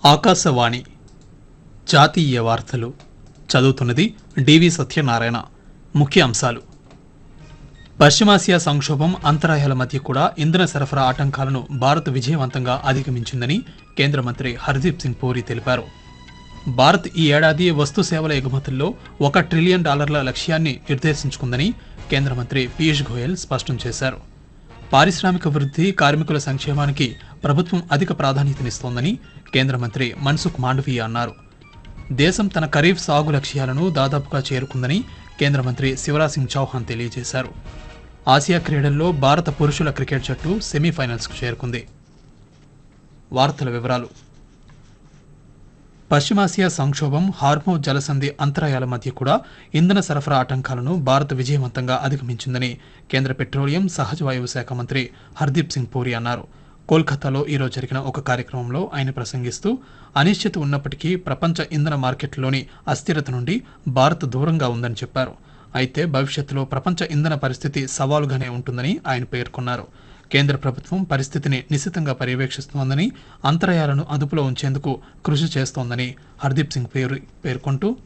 ఆకాశవాణి జాతీయ వార్తలు చదువుతున్నది డివి సత్యనారాయణ. ముఖ్య అంశాలు: పశ్చిమాసియా సంక్షోభం, అంతరాయాల మధ్య కూడా ఇంధన సరఫరా ఆటంకాలను భారత్ విజయవంతంగా అధిగమించిందని కేంద్ర మంత్రి హర్దీప్ సింగ్ పూరి తెలిపారు. భారత్ ఈ ఏడాది వస్తు సేవల ఎగుమతుల్లో $1 ట్రిలియన్ లక్ష్యాన్ని నిర్దేశించుకుందని కేంద్ర మంత్రి పీయూష్ గోయల్ స్పష్టం చేశారు. పారిశ్రామిక వృద్ధి, కార్మికుల సంక్షేమానికి ప్రభుత్వం అధిక ప్రాధాన్యతనిస్తోందని కేంద్ర మంత్రి మన్సుఖ్ మాండవీయ అన్నారు. దేశం తన ఖరీఫ్ సాగు లక్ష్యాలను దాదాపుగా చేరుకుందని కేంద్ర మంత్రి శివరాజ్ సింగ్ చౌహాన్ తెలియజేశారు. ఆసియా క్రీడల్లో భారత పురుషుల క్రికెట్ జట్టు సెమీఫైనల్స్కు చేరుకుంది. వార్తల వివరాలు: పశ్చిమాసియా సంక్షోభం, హార్మోజ్ జలసంధి అంతరాయాల మధ్య కూడా ఇంధన సరఫరా ఆటంకాలను భారత్ విజయవంతంగా అధిగమించిందని కేంద్ర పెట్రోలియం, సహజ వాయువు శాఖ మంత్రి హర్దీప్ సింగ్ పూరి అన్నారు. కోల్కతాలో ఈరోజు జరిగిన ఒక కార్యక్రమంలో ఆయన ప్రసంగిస్తూ, అనిశ్చితి ఉన్నప్పటికీ ప్రపంచ ఇంధన మార్కెట్లోని అస్థిరత నుండి భారత్ దూరంగా ఉందని చెప్పారు. అయితే భవిష్యత్తులో ప్రపంచ ఇంధన పరిస్థితి సవాలుగానే ఉంటుందని ఆయన పేర్కొన్నారు. కేంద్ర ప్రభుత్వం పరిస్థితిని నిశితంగా పర్యవేక్షిస్తోందని, అంతరాయాలను అదుపులో ఉంచేందుకు కృషి చేస్తోందని హర్దీప్ సింగ్ పేర్కొంటూ,